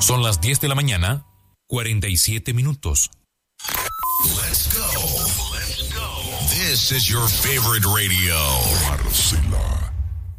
Son las 10 de la mañana, 47 minutos. Let's go. Let's go. This is your favorite radio. Marcela.